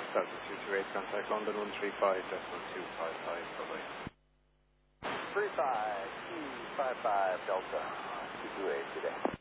Delta 228, contact London 135, decimal 255, bye-bye. 35, 255, Delta 228 today.